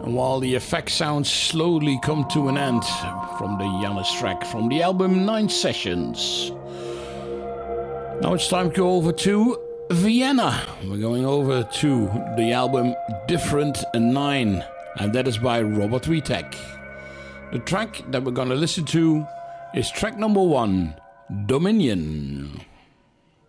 While the effect sounds slowly come to an end from the Janus track from the album 9 Sessions. Now it's time to go over to Vienna. We're going over to the album Different 9, and that is by Robert Vitek. The track that we're going to listen to is track number 1, Dominion.